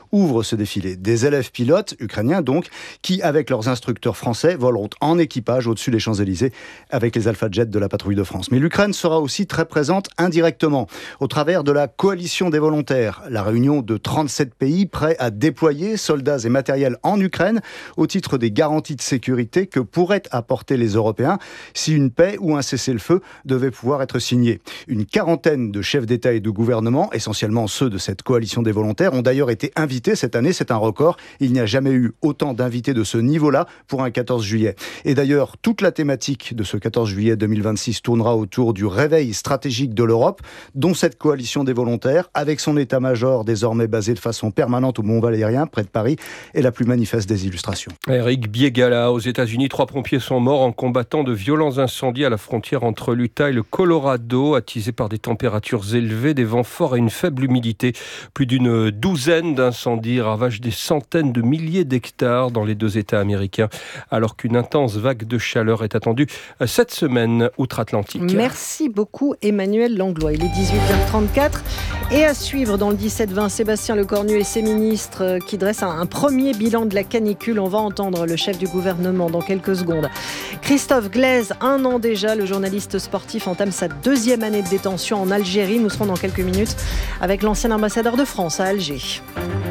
ouvre ce défilé. Des élèves pilotes, ukrainiens donc, qui, avec leurs instructeurs français, voleront en équipage au-dessus des Champs-Élysées avec les Alpha Jets de la patrouille de France. Mais l'Ukraine sera aussi très présente indirectement, au travers de la coalition des volontaires, la réunion de 37 pays prêts à déployer soldats et matériel en Ukraine au titre des garanties de sécurité que pourraient apporter les Européens si une paix ou un cessez-le-feu devait pouvoir être signé. Une quarantaine de chefs d'État et de gouvernement, essentiellement ceux de cette coalition des volontaires, ont d'ailleurs été invités cette année. C'est un record. Il n'y a jamais eu autant d'invités de ce niveau-là pour un 14 juillet. Et d'ailleurs, toute la thématique de ce 14 juillet 2026 tournera autour du réveil stratégique de l'Europe, dont cette coalition des volontaires, avec son état-major désormais basé de façon permanente au Mont-Valérien, près de Paris, est la plus manifeste des illustrations. Eric Biegala, aux États-Unis, 3 pompiers sont morts en combattant de violents incendies à la frontière entre l'Utah et le Colorado, attisés par des températures élevées, des vents forts et une faible humidité. Plus d'une douzaine d'incendies ravagent des centaines de milliers d'hectares dans les 2 États américains, alors qu'une intense vague de chaleur est attendue cette semaine outre-Atlantique. Merci beaucoup Emmanuel Langlois. Il est 18h34 et à suivre dans le 17-20, Sébastien Lecornu et ses ministres qui dressent un premier bilan de la canicule. On va entendre le chef du gouvernement dans quelques secondes. Christophe Glaise, 1 an déjà, le journaliste sportif entame sa 2e année de détention en Algérie. Nous serons dans quelques minutes avec l'ancien ambassadeur de France à Alger.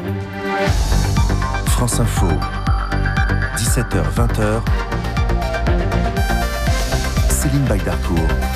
France Info, 17h-20h, Céline Bagdarcourt.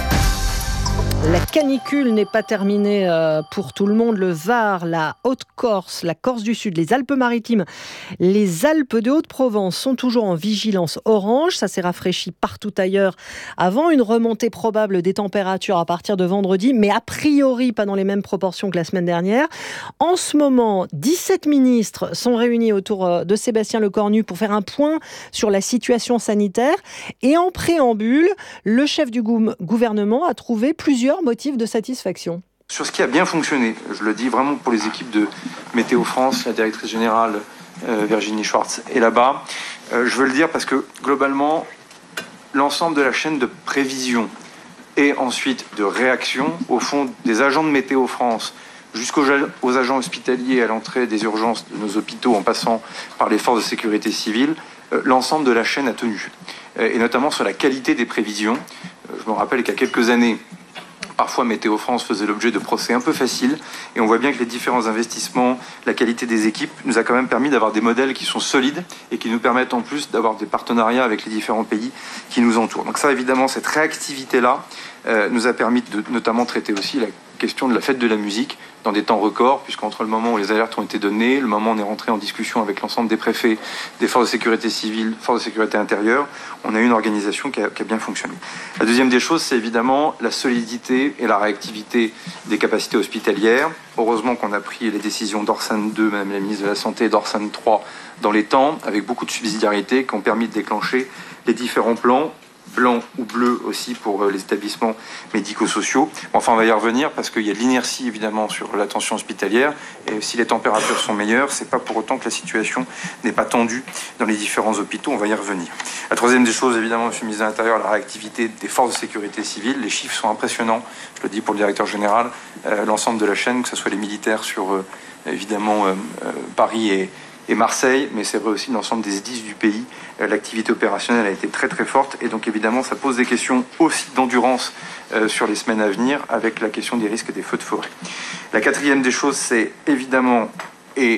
La canicule n'est pas terminée pour tout le monde. Le Var, la Haute-Corse, la Corse du Sud, les Alpes-Maritimes, les Alpes de Haute-Provence sont toujours en vigilance orange. Ça s'est rafraîchi partout ailleurs avant une remontée probable des températures à partir de vendredi, mais a priori pas dans les mêmes proportions que la semaine dernière. En ce moment, 17 ministres sont réunis autour de Sébastien Lecornu pour faire un point sur la situation sanitaire. Et en préambule, le chef du gouvernement a trouvé plusieurs motifs de satisfaction. Sur ce qui a bien fonctionné, je le dis vraiment pour les équipes de Météo France, la directrice générale Virginie Schwartz est là-bas. Je veux le dire parce que globalement, l'ensemble de la chaîne de prévision et ensuite de réaction, au fond, des agents de Météo France jusqu'aux agents hospitaliers à l'entrée des urgences de nos hôpitaux en passant par les forces de sécurité civile, l'ensemble de la chaîne a tenu. Et notamment sur la qualité des prévisions. Je me rappelle qu'il y a quelques années, parfois, Météo France faisait l'objet de procès un peu faciles et on voit bien que les différents investissements, la qualité des équipes nous a quand même permis d'avoir des modèles qui sont solides et qui nous permettent en plus d'avoir des partenariats avec les différents pays qui nous entourent. Donc ça, évidemment, cette réactivité-là nous a permis de notamment traiter aussi la question de la fête de la musique dans des temps records, puisqu'entre le moment où les alertes ont été données, le moment où on est rentré en discussion avec l'ensemble des préfets, des forces de sécurité civile, forces de sécurité intérieure, on a eu une organisation qui a bien fonctionné. La deuxième des choses, c'est évidemment la solidité et la réactivité des capacités hospitalières. Heureusement qu'on a pris les décisions d'Orsan 2, Madame la ministre de la Santé, et d'Orsan 3 dans les temps, avec beaucoup de subsidiarité, qui ont permis de déclencher les différents plans, blanc ou bleu aussi pour les établissements médico-sociaux. Enfin, on va y revenir parce qu'il y a de l'inertie évidemment sur l'attention hospitalière et si les températures sont meilleures, c'est pas pour autant que la situation n'est pas tendue dans les différents hôpitaux. On va y revenir. La troisième des choses, évidemment, Monsieur le ministre de l'Intérieur, la réactivité des forces de sécurité civile. Les chiffres sont impressionnants. Je le dis pour le directeur général, l'ensemble de la chaîne, que ce soit les militaires sur évidemment Paris et Marseille, mais c'est vrai aussi l'ensemble des SDIS du pays. L'activité opérationnelle a été très très forte et donc évidemment ça pose des questions aussi d'endurance sur les semaines à venir avec la question des risques des feux de forêt. La quatrième des choses, c'est évidemment, et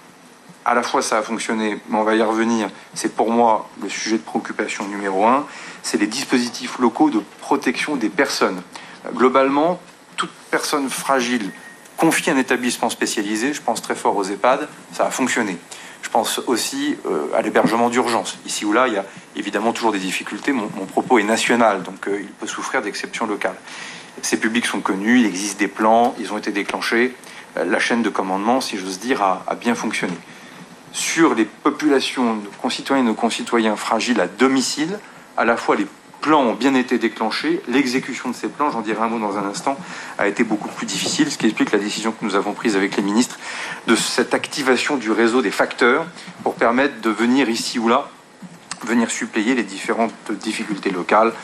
à la fois ça a fonctionné, mais on va y revenir, c'est pour moi le sujet de préoccupation numéro 1, c'est les dispositifs locaux de protection des personnes. Globalement, toute personne fragile confiée à un établissement spécialisé, je pense très fort aux EHPAD, ça a fonctionné. Je pense aussi à l'hébergement d'urgence. Ici ou là, il y a évidemment toujours des difficultés. Mon propos est national, donc il peut souffrir d'exceptions locales. Ces publics sont connus, il existe des plans, ils ont été déclenchés. La chaîne de commandement, si j'ose dire, a bien fonctionné. Sur les populations, nos concitoyens et nos concitoyens fragiles à domicile, à la fois les plans ont bien été déclenchés, l'exécution de ces plans, j'en dirai un mot dans un instant, a été beaucoup plus difficile, ce qui explique la décision que nous avons prise avec les ministres de cette activation du réseau des facteurs pour permettre de venir ici ou là, venir suppléer les différentes difficultés locales.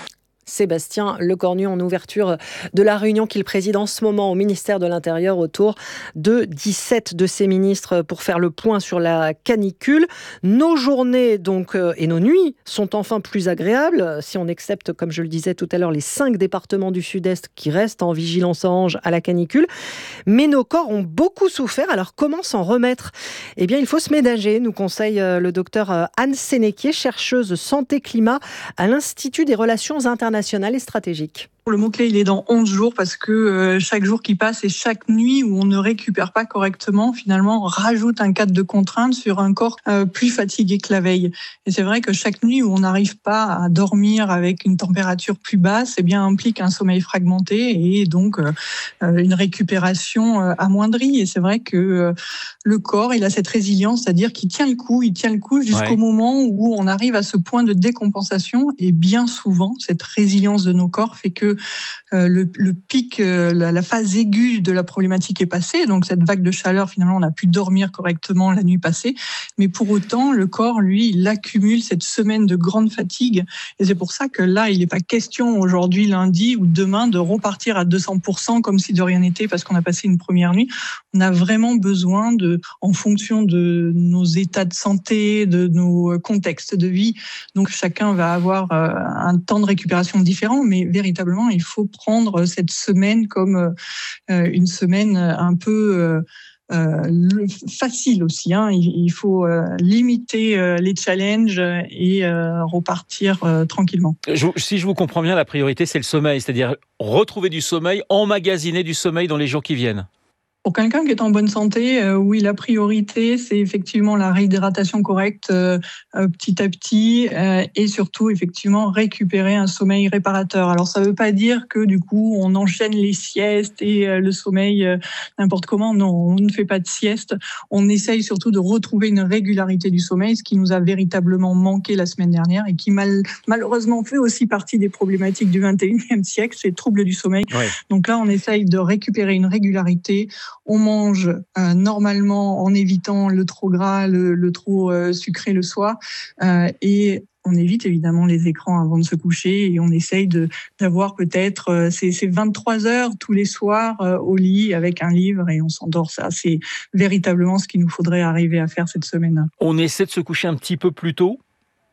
Sébastien Lecornu en ouverture de la réunion qu'il préside en ce moment au ministère de l'Intérieur autour de 17 de ses ministres pour faire le point sur la canicule. Nos journées donc et nos nuits sont enfin plus agréables si on accepte, comme je le disais tout à l'heure, les 5 départements du Sud-Est qui restent en vigilance orange à la canicule. Mais nos corps ont beaucoup souffert, alors comment s'en remettre ? Eh bien, il faut se ménager, nous conseille le docteur Anne Sénéquier, chercheuse santé-climat à l'Institut des relations internationales et stratégiques. Le mot-clé, il est dans 11 jours parce que chaque jour qui passe et chaque nuit où on ne récupère pas correctement, finalement, rajoute un cadre de contrainte sur un corps plus fatigué que la veille. Et c'est vrai que chaque nuit où on n'arrive pas à dormir avec une température plus basse, eh bien, implique un sommeil fragmenté et donc une récupération amoindrie. Et c'est vrai que le corps, il a cette résilience, c'est-à-dire qu'il tient le coup jusqu'au moment où on arrive à ce point de décompensation. Et bien souvent, cette résilience de nos corps fait que le pic, la phase aiguë de la problématique est passée. Donc cette vague de chaleur, finalement, on a pu dormir correctement la nuit passée. Mais pour autant, le corps, lui, il accumule cette semaine de grande fatigue. Et c'est pour ça que là, il n'est pas question aujourd'hui, lundi ou demain, de repartir à 200% comme si de rien n'était parce qu'on a passé une première nuit. On a vraiment besoin en fonction de nos états de santé, de nos contextes de vie. Donc chacun va avoir un temps de récupération différent, mais véritablement, il faut prendre cette semaine comme une semaine un peu facile aussi. Il faut limiter les challenges et repartir tranquillement. Si je vous comprends bien, la priorité, c'est le sommeil, c'est-à-dire retrouver du sommeil, emmagasiner du sommeil dans les jours qui viennent. Pour quelqu'un qui est en bonne santé, oui, la priorité, c'est effectivement la réhydratation correcte petit à petit et surtout, effectivement, récupérer un sommeil réparateur. Alors, ça ne veut pas dire que, du coup, on enchaîne les siestes et le sommeil n'importe comment. Non, on ne fait pas de sieste. On essaye surtout de retrouver une régularité du sommeil, ce qui nous a véritablement manqué la semaine dernière et qui malheureusement fait aussi partie des problématiques du 21e siècle, c'est troubles du sommeil. Ouais. Donc là, on essaye de récupérer une régularité. On mange normalement en évitant le trop gras, le trop sucré le soir et on évite évidemment les écrans avant de se coucher et on essaye d'avoir peut-être ces 23 heures tous les soirs au lit avec un livre et on s'endort. Ça, c'est véritablement ce qu'il nous faudrait arriver à faire cette semaine. On essaie de se coucher un petit peu plus tôt ?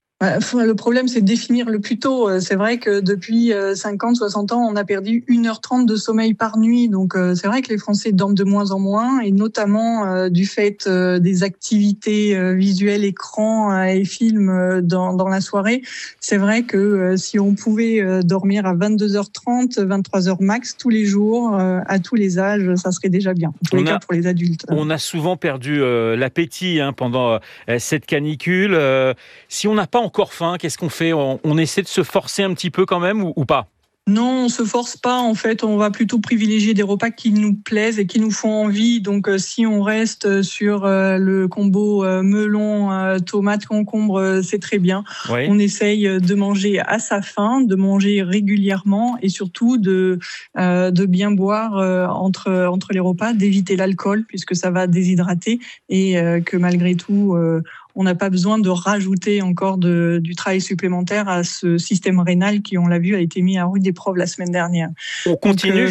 Le problème, c'est de définir le plus tôt. C'est vrai que depuis 50, 60 ans, on a perdu 1h30 de sommeil par nuit. Donc, c'est vrai que les Français dorment de moins en moins et notamment du fait des activités visuelles, écrans et films dans la soirée. C'est vrai que si on pouvait dormir à 22h30, 23h max tous les jours, à tous les âges, ça serait déjà bien. En tous les cas pour les adultes. On a souvent perdu l'appétit pendant cette canicule. Si on n'a pas encore faim, qu'est-ce qu'on fait ? On essaie de se forcer un petit peu quand même ou pas ? Non, on se force pas. En fait, on va plutôt privilégier des repas qui nous plaisent et qui nous font envie. Donc, si on reste sur le combo melon, tomate, concombre, c'est très bien. Oui. On essaye de manger à sa faim, de manger régulièrement et surtout de bien boire entre les repas, d'éviter l'alcool puisque ça va déshydrater et que malgré tout, on n'a pas besoin de rajouter encore du travail supplémentaire à ce système rénal qui, on l'a vu, a été mis à rude épreuve la semaine dernière. On continue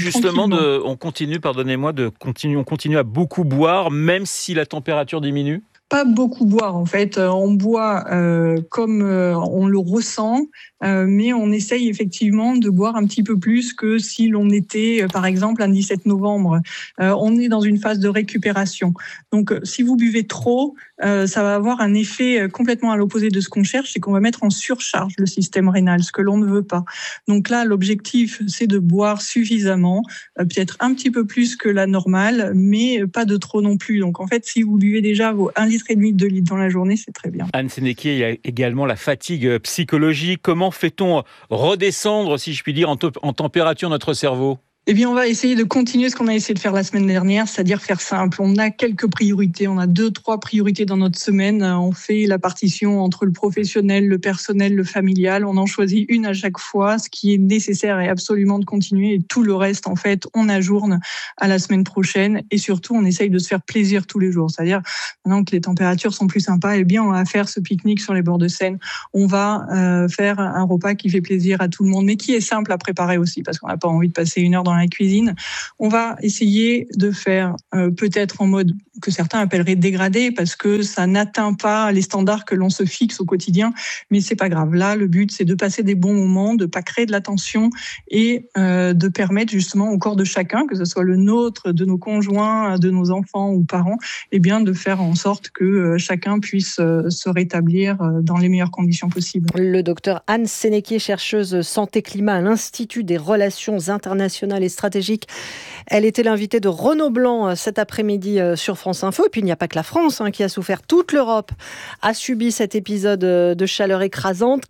on continue à beaucoup boire, même si la température diminue ? Pas beaucoup boire en fait, on boit comme on le ressent, mais on essaye effectivement de boire un petit peu plus que si l'on était par exemple un 17 novembre. On est dans une phase de récupération. Donc si vous buvez trop, ça va avoir un effet complètement à l'opposé de ce qu'on cherche, c'est qu'on va mettre en surcharge le système rénal, ce que l'on ne veut pas. Donc là, l'objectif, c'est de boire suffisamment, peut-être un petit peu plus que la normale, mais pas de trop non plus. Donc en fait, si vous buvez déjà vos 1,5 litre de 2 litres dans la journée, c'est très bien. Anne Sénéquier, il y a également la fatigue psychologique. Comment fait-on redescendre, si je puis dire, en température notre cerveau ? Eh bien, on va essayer de continuer ce qu'on a essayé de faire la semaine dernière, c'est-à-dire faire simple. On a quelques priorités, on a 2-3 priorités dans notre semaine. On fait la partition entre le professionnel, le personnel, le familial. On en choisit une à chaque fois. Ce qui est nécessaire est absolument de continuer et tout le reste, en fait, on ajourne à la semaine prochaine. Et surtout, on essaye de se faire plaisir tous les jours. C'est-à-dire, maintenant que les températures sont plus sympas, eh bien, on va faire ce pique-nique sur les bords de Seine. On va faire un repas qui fait plaisir à tout le monde, mais qui est simple à préparer aussi, parce qu'on n'a pas envie de passer 1 heure dans la cuisine. On va essayer de faire peut-être en mode que certains appelleraient dégradé, parce que ça n'atteint pas les standards que l'on se fixe au quotidien, mais c'est pas grave. Là, le but, c'est de passer des bons moments, de pas créer de la tension et de permettre justement au corps de chacun, que ce soit le nôtre, de nos conjoints, de nos enfants ou parents, eh bien de faire en sorte que chacun puisse se rétablir dans les meilleures conditions possibles. Le docteur Anne Sénéquier, chercheuse santé-climat à l'Institut des relations internationales et stratégiques. Elle était l'invitée de Renaud Blanc cet après-midi sur France Info. Et puis il n'y a pas que la France qui a souffert. Toute l'Europe a subi cet épisode de chaleur écrasante.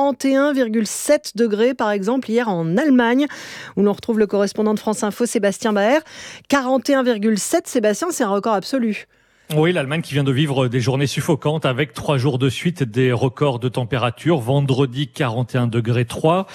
41,7 degrés par exemple hier en Allemagne, où l'on retrouve le correspondant de France Info, Sébastien Baer. 41,7, Sébastien, c'est un record absolu. Oui, l'Allemagne qui vient de vivre des journées suffocantes avec 3 jours de suite des records de température. Vendredi 41,3 degrés,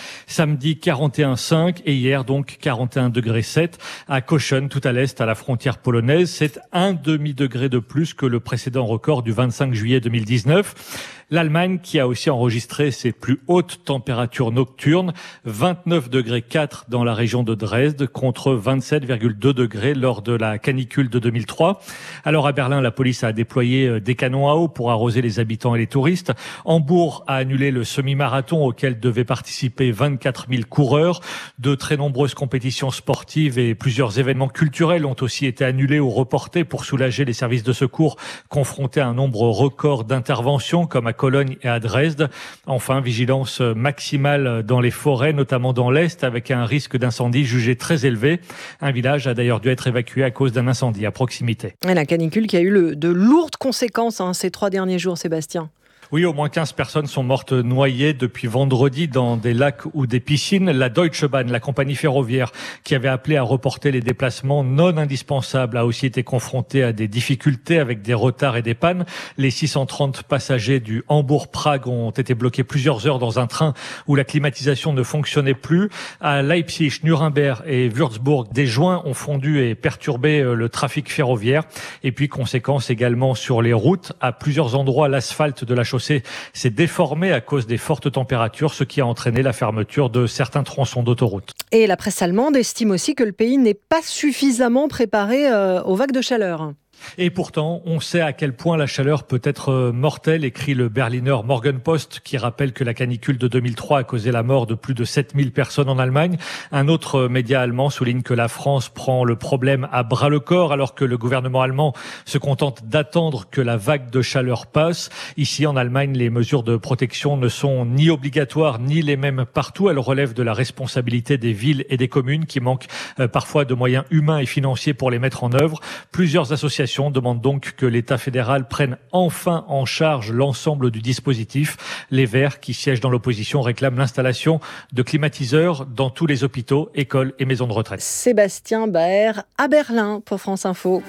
samedi 41,5 et hier donc 41,7 degrés à Kochen, tout à l'est, à la frontière polonaise. C'est 1,5 degré de plus que le précédent record du 25 juillet 2019. L'Allemagne qui a aussi enregistré ses plus hautes températures nocturnes, 29,4 degrés dans la région de Dresde contre 27,2 degrés lors de la canicule de 2003. Alors à Berlin, la police a déployé des canons à eau pour arroser les habitants et les touristes. Hambourg a annulé le semi-marathon auquel devaient participer 24 000 coureurs. De très nombreuses compétitions sportives et plusieurs événements culturels ont aussi été annulés ou reportés pour soulager les services de secours confrontés à un nombre record d'interventions comme à Cologne et à Dresde. Enfin, vigilance maximale dans les forêts, notamment dans l'Est, avec un risque d'incendie jugé très élevé. Un village a d'ailleurs dû être évacué à cause d'un incendie à proximité. Et la canicule qui a eu de lourdes conséquences ces 3 derniers jours, Sébastien. Oui, au moins 15 personnes sont mortes noyées depuis vendredi dans des lacs ou des piscines. La Deutsche Bahn, la compagnie ferroviaire qui avait appelé à reporter les déplacements non indispensables, a aussi été confrontée à des difficultés avec des retards et des pannes. Les 630 passagers du Hambourg-Prague ont été bloqués plusieurs heures dans un train où la climatisation ne fonctionnait plus. À Leipzig, Nuremberg et Würzburg, des joints ont fondu et perturbé le trafic ferroviaire. Et puis, conséquence également sur les routes. À plusieurs endroits, l'asphalte de la chaussée s'est déformé à cause des fortes températures, ce qui a entraîné la fermeture de certains tronçons d'autoroute. Et la presse allemande estime aussi que le pays n'est pas suffisamment préparé aux vagues de chaleur. Et pourtant, on sait à quel point la chaleur peut être mortelle, écrit le Berliner Morgenpost, qui rappelle que la canicule de 2003 a causé la mort de plus de 7000 personnes en Allemagne. Un autre média allemand souligne que la France prend le problème à bras-le-corps, alors que le gouvernement allemand se contente d'attendre que la vague de chaleur passe. Ici, en Allemagne, les mesures de protection ne sont ni obligatoires, ni les mêmes partout. Elles relèvent de la responsabilité des villes et des communes qui manquent parfois de moyens humains et financiers pour les mettre en œuvre. Plusieurs associations demande donc que l'État fédéral prenne enfin en charge l'ensemble du dispositif. Les Verts, qui siègent dans l'opposition, réclament l'installation de climatiseurs dans tous les hôpitaux, écoles et maisons de retraite. Sébastien Baer à Berlin pour France Info.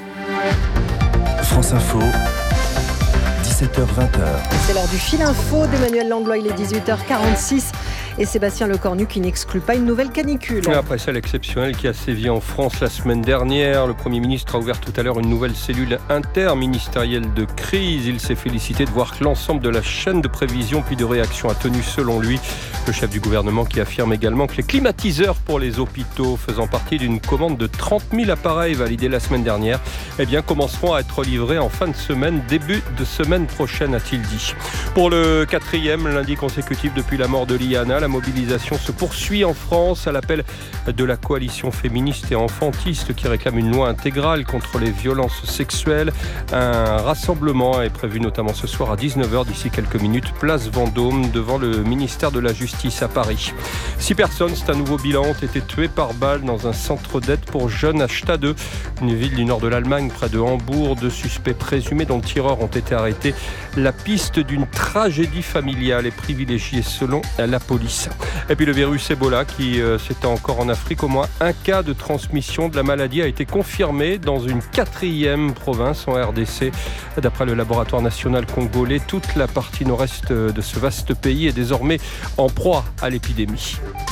France Info, 17h-20h. C'est l'heure du fil info d'Emmanuel Langlois, il est 18h46. Et Sébastien Lecornu qui n'exclut pas une nouvelle canicule. Après celle exceptionnelle qui a sévi en France la semaine dernière, le Premier ministre a ouvert tout à l'heure une nouvelle cellule interministérielle de crise. Il s'est félicité de voir que l'ensemble de la chaîne de prévision puis de réaction a tenu selon lui. Le chef du gouvernement qui affirme également que les climatiseurs pour les hôpitaux, faisant partie d'une commande de 30 000 appareils validés la semaine dernière, commenceront à être livrés en fin de semaine, début de semaine prochaine, a-t-il dit. Pour le 4e lundi consécutif depuis la mort de Liana, la mobilisation se poursuit en France à l'appel de la coalition féministe et enfantiste qui réclame une loi intégrale contre les violences sexuelles. Un rassemblement est prévu notamment ce soir à 19h, d'ici quelques minutes, place Vendôme, devant le ministère de la Justice à Paris. 6 personnes, c'est un nouveau bilan, ont été tuées par balle dans un centre d'aide pour jeunes à Stade, une ville du nord de l'Allemagne, près de Hambourg. 2 suspects présumés dont le tireur ont été arrêtés. La piste d'une tragédie familiale est privilégiée selon la police. virus. Et puis le virus Ebola qui s'étend encore en Afrique. Au moins un cas de transmission de la maladie a été confirmé dans une 4e province en RDC. D'après le laboratoire national congolais, toute la partie nord-est de ce vaste pays est désormais en proie à l'épidémie.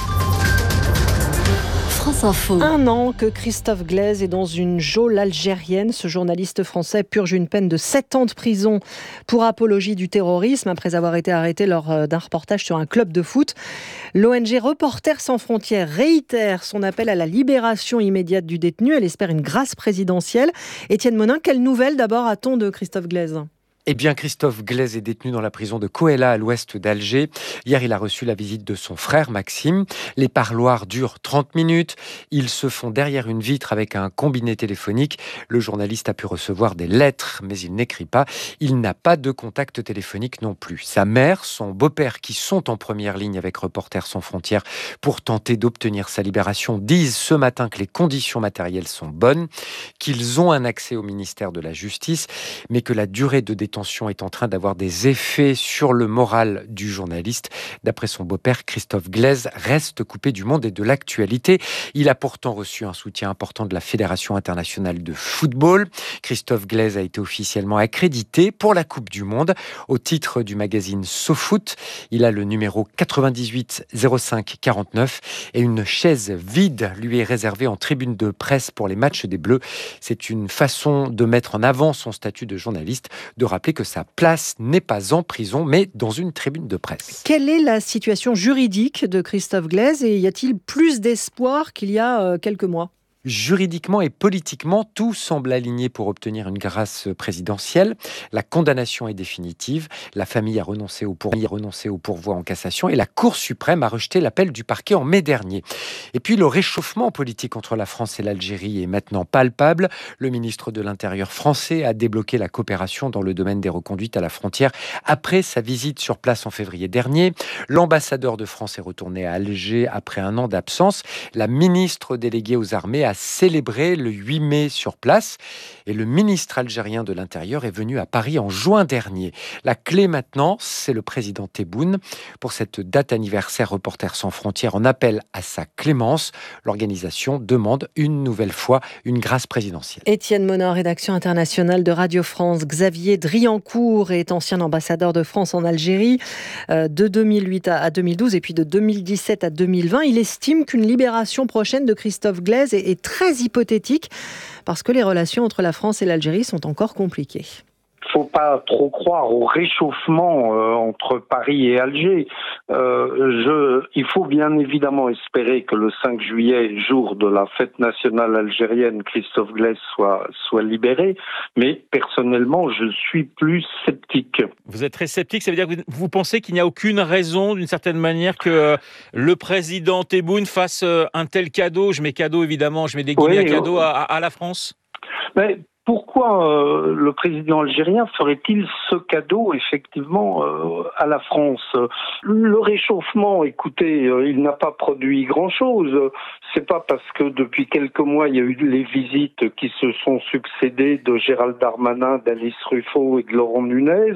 France Info. 1 an que Christophe Glaise est dans une geôle algérienne. Ce journaliste français purge une peine de 7 ans de prison pour apologie du terrorisme après avoir été arrêté lors d'un reportage sur un club de foot. L'ONG Reporters sans frontières réitère son appel à la libération immédiate du détenu. Elle espère une grâce présidentielle. Étienne Monin, quelle nouvelle d'abord a-t-on de Christophe Glaise ? Eh bien, Christophe Glaise est détenu dans la prison de Koella à l'ouest d'Alger. Hier, il a reçu la visite de son frère Maxime. Les parloirs durent 30 minutes. Ils se font derrière une vitre avec un combiné téléphonique. Le journaliste a pu recevoir des lettres, mais il n'écrit pas. Il n'a pas de contact téléphonique non plus. Sa mère, son beau-père, qui sont en première ligne avec Reporters sans frontières pour tenter d'obtenir sa libération, disent ce matin que les conditions matérielles sont bonnes, qu'ils ont un accès au ministère de la Justice, mais que la durée de détention est en train d'avoir des effets sur le moral du journaliste. D'après son beau-père, Christophe Glaise reste coupé du monde et de l'actualité. Il a pourtant reçu un soutien important de la Fédération internationale de football. Christophe Glaise a été officiellement accrédité pour la Coupe du Monde au titre du magazine SoFoot. Il a le numéro 98 05 49 et une chaise vide lui est réservée en tribune de presse pour les matchs des Bleus. C'est une façon de mettre en avant son statut de journaliste, de rappeler que sa place n'est pas en prison, mais dans une tribune de presse. Quelle est la situation juridique de Christophe Glaise et y a-t-il plus d'espoir qu'il y a quelques mois ? Juridiquement et politiquement, tout semble aligné pour obtenir une grâce présidentielle. La condamnation est définitive. La famille a renoncé au pourvoi en cassation et la Cour suprême a rejeté l'appel du parquet en mai dernier. Et puis le réchauffement politique entre la France et l'Algérie est maintenant palpable. Le ministre de l'Intérieur français a débloqué la coopération dans le domaine des reconduites à la frontière après sa visite sur place en février dernier. L'ambassadeur de France est retourné à Alger après 1 an d'absence. La ministre déléguée aux armées a célébré le 8 mai sur place et le ministre algérien de l'Intérieur est venu à Paris en juin dernier. La clé maintenant, c'est le président Tebboune. Pour cette date anniversaire, Reporters sans frontières en appelle à sa clémence. L'organisation demande une nouvelle fois une grâce présidentielle. Étienne Monin, rédaction internationale de Radio France. Xavier Driancourt est ancien ambassadeur de France en Algérie de 2008 à 2012 et puis de 2017 à 2020. Il estime qu'une libération prochaine de Christophe Glaise est très hypothétique parce que les relations entre la France et l'Algérie sont encore compliquées. Faut pas trop croire au réchauffement entre Paris et Alger. Il faut bien évidemment espérer que le 5 juillet, jour de la fête nationale algérienne, Christophe Glaise soit libéré. Mais personnellement, je suis plus sceptique. Vous êtes très sceptique, ça veut dire que vous pensez qu'il n'y a aucune raison, d'une certaine manière, que le président Tebboune fasse un tel cadeau, je mets cadeau évidemment, je mets des guillemets à cadeau à la France ? Mais pourquoi le président algérien ferait-il ce cadeau, effectivement, à la France ? Le réchauffement, écoutez, il n'a pas produit grand-chose. C'est pas parce que depuis quelques mois, il y a eu les visites qui se sont succédées de Gérald Darmanin, d'Alice Ruffo et de Laurent Nunez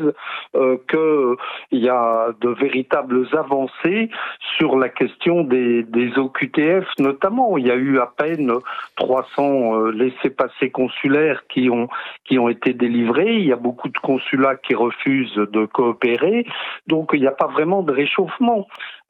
qu'il y a de véritables avancées sur la question des OQTF, notamment. Il y a eu à peine 300 laissez-passer consulaires qui ont été délivrés. Il y a beaucoup de consulats qui refusent de coopérer. Donc, il n'y a pas vraiment de réchauffement.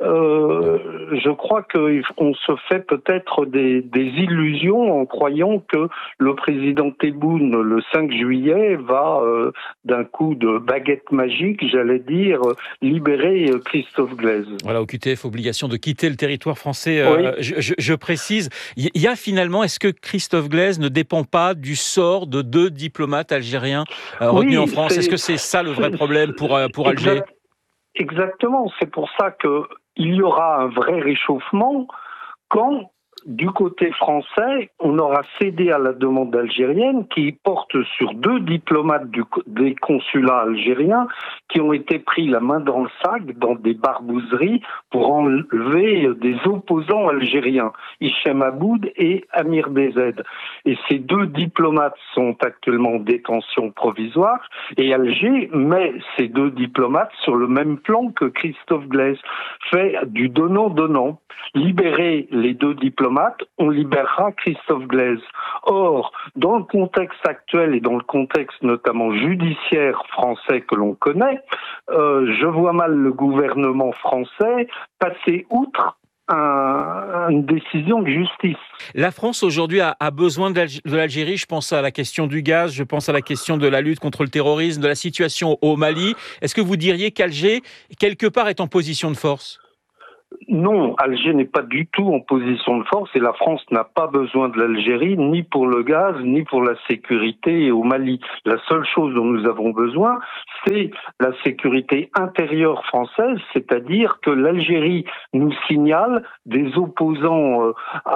Je crois qu'on se fait peut-être des illusions en croyant que le président Tebboune, le 5 juillet, va, d'un coup de baguette magique, j'allais dire, libérer Christophe Glaise. Voilà, OQTF, obligation de quitter le territoire français. Oui. Je précise, il y a finalement, est-ce que Christophe Glaise ne dépend pas du sort de 2 diplomates algériens retenus en France ? Est-ce que c'est ça le vrai problème pour Alger ? Exactement, c'est pour ça qu'il y aura un vrai réchauffement quand, du côté français, on aura cédé à la demande algérienne qui porte sur 2 diplomates des consulats algériens qui ont été pris la main dans le sac dans des barbouzeries pour enlever des opposants algériens, Hichem Aboud et Amir Bezed. Et ces 2 diplomates sont actuellement en détention provisoire et Alger met ces 2 diplomates sur le même plan que Christophe Glaise, fait du donnant-donnant. Libérer les 2 diplomates, on libérera Christophe Glaise. Or, dans le contexte actuel et dans le contexte notamment judiciaire français que l'on connaît, je vois mal le gouvernement français passer outre une décision de justice. La France aujourd'hui a besoin de l'Algérie. Je pense à la question du gaz, je pense à la question de la lutte contre le terrorisme, de la situation au Mali. Est-ce que vous diriez qu'Alger, quelque part, est en position de force ? Non, Alger n'est pas du tout en position de force et la France n'a pas besoin de l'Algérie ni pour le gaz ni pour la sécurité au Mali. La seule chose dont nous avons besoin, c'est la sécurité intérieure française, c'est-à-dire que l'Algérie nous signale des opposants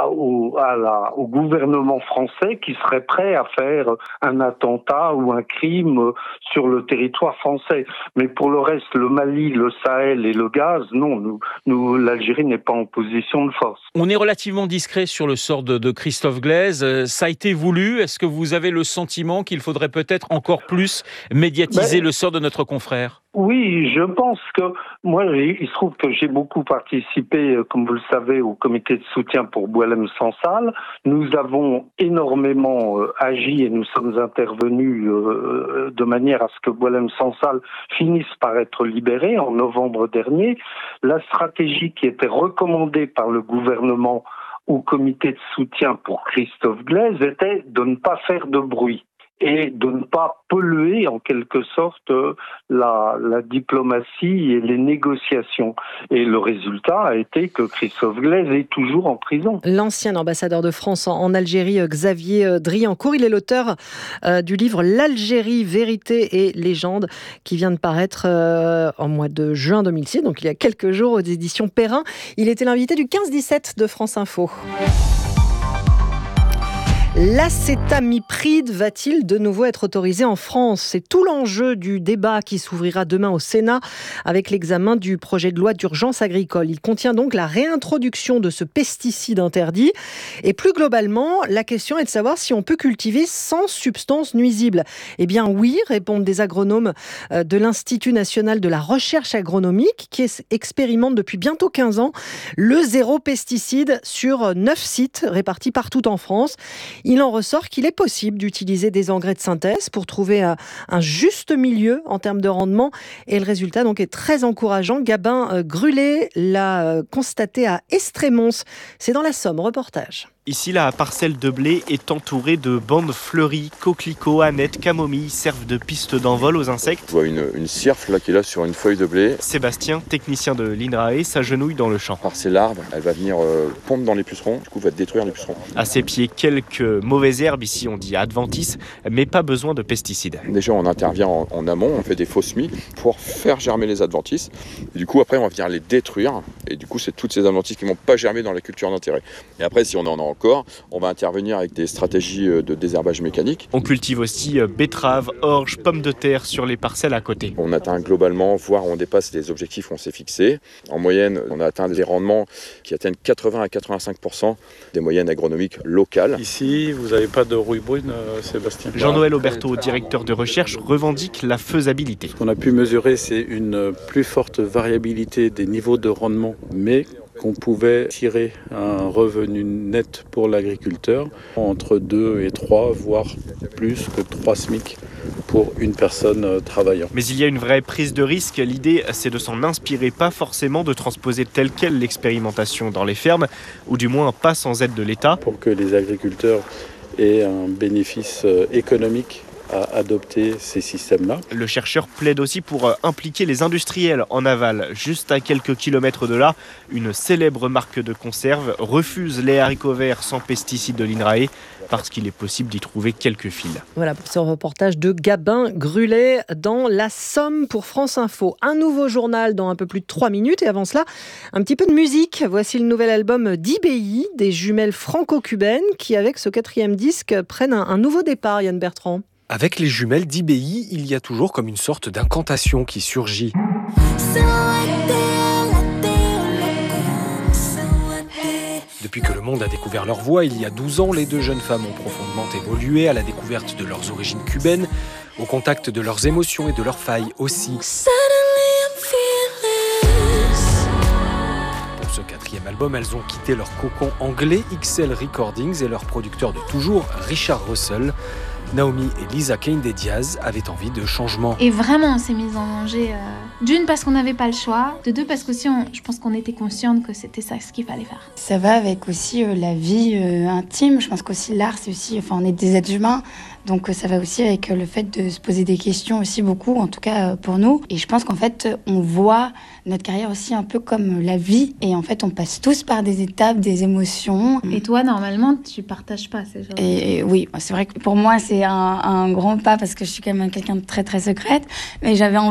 au gouvernement français qui seraient prêts à faire un attentat ou un crime sur le territoire français. Mais pour le reste, le Mali, le Sahel et le gaz, non, l'Algérie n'est pas en position de force. On est relativement discret sur le sort de Christophe Glaise. Ça a été voulu. Est-ce que vous avez le sentiment qu'il faudrait peut-être encore plus médiatiser le sort de notre confrère ? Oui, je pense que moi, il se trouve que j'ai beaucoup participé, comme vous le savez, au comité de soutien pour Boualem Sansal. Nous avons énormément agi et nous sommes intervenus de manière à ce que Boualem Sansal finisse par être libéré en novembre dernier. La stratégie qui était recommandée par le gouvernement au comité de soutien pour Christophe Glaise était de ne pas faire de bruit et de ne pas polluer en quelque sorte la diplomatie et les négociations. Et le résultat a été que Christophe Glaise est toujours en prison. L'ancien ambassadeur de France en Algérie, Xavier Driancourt, il est l'auteur du livre L'Algérie, vérité et légende qui vient de paraître en mois de juin 2006, donc il y a quelques jours aux éditions Perrin. Il était l'invité du 15-17 de France Info. L'acétamipride va-t-il de nouveau être autorisé en France ? C'est tout l'enjeu du débat qui s'ouvrira demain au Sénat avec l'examen du projet de loi d'urgence agricole. Il contient donc la réintroduction de ce pesticide interdit. Et plus globalement, la question est de savoir si on peut cultiver sans substance nuisible. Eh bien oui, répondent des agronomes de l'Institut national de la recherche agronomique qui expérimente depuis bientôt 15 ans le zéro pesticide sur 9 sites répartis partout en France. Il en ressort qu'il est possible d'utiliser des engrais de synthèse pour trouver un juste milieu en termes de rendement. Et le résultat donc est très encourageant. Gabin Grulé l'a constaté à Estrémons. C'est dans la Somme. Reportage. Ici, la parcelle de blé est entourée de bandes fleuries, coquelicots, anettes, camomilles servent de piste d'envol aux insectes. On voit une cirfe là, qui est là sur une feuille de blé. Sébastien, technicien de l'INRAE, s'agenouille dans le champ. Par ses larves, elle va venir pondre dans les pucerons, du coup va détruire les pucerons. À ses pieds, quelques mauvaises herbes, ici on dit adventices, mais pas besoin de pesticides. Déjà on intervient en amont, on fait des faux semis pour faire germer les adventices. Et du coup après on va venir les détruire, et du coup c'est toutes ces adventices qui ne vont pas germer dans la culture d'intérêt. Et après si on en a encore, on va intervenir avec des stratégies de désherbage mécanique. On cultive aussi betteraves, orges, pommes de terre sur les parcelles à côté. On atteint globalement, voire on dépasse les objectifs qu'on s'est fixés. En moyenne, on a atteint des rendements qui atteignent 80 à 85% des moyennes agronomiques locales. Ici, vous n'avez pas de rouille brune, Sébastien ? Jean-Noël Auberteau, directeur de recherche, revendique la faisabilité. Ce qu'on a pu mesurer, c'est une plus forte variabilité des niveaux de rendement, mais qu'on pouvait tirer un revenu net pour l'agriculteur entre 2 et 3, voire plus que 3 SMIC pour une personne travaillant. Mais il y a une vraie prise de risque. L'idée, c'est de s'en inspirer, pas forcément de transposer telle quelle l'expérimentation dans les fermes, ou du moins pas sans aide de l'État. Pour que les agriculteurs aient un bénéfice économique à adopter ces systèmes-là. Le chercheur plaide aussi pour impliquer les industriels en aval. Juste à quelques kilomètres de là, une célèbre marque de conserve refuse les haricots verts sans pesticides de l'INRAE parce qu'il est possible d'y trouver quelques fils. Voilà pour ce reportage de Gabin Grulé dans la Somme pour France Info. Un nouveau journal dans un peu plus de 3 minutes et avant cela, un petit peu de musique. Voici le nouvel album d'IBI, des jumelles franco-cubaines qui avec ce 4e disque prennent un nouveau départ, Yann Bertrand. Avec les jumelles d'IBI, il y a toujours comme une sorte d'incantation qui surgit. Depuis que le monde a découvert leur voix, il y a 12 ans, les deux jeunes femmes ont profondément évolué à la découverte de leurs origines cubaines, au contact de leurs émotions et de leurs failles aussi. Pour ce 4e album, elles ont quitté leur cocon anglais XL Recordings et leur producteur de toujours, Richard Russell. Naomi et Lisa Keinde-Diaz avaient envie de changement. Et vraiment, on s'est mis en danger. D'une, parce qu'on n'avait pas le choix. De deux, parce qu'aussi, je pense qu'on était consciente que c'était ça ce qu'il fallait faire. Ça va avec aussi la vie intime. Je pense qu'aussi l'art, c'est aussi... Enfin, on est des êtres humains. Donc ça va aussi avec le fait de se poser des questions aussi beaucoup, en tout cas pour nous. Et je pense qu'en fait, on voit notre carrière aussi un peu comme la vie. Et en fait, on passe tous par des étapes, des émotions. Et toi, normalement, tu partages pas ces choses. Et oui, c'est vrai que pour moi, c'est un grand pas parce que je suis quand même quelqu'un de très, très secrète. Mais j'avais envie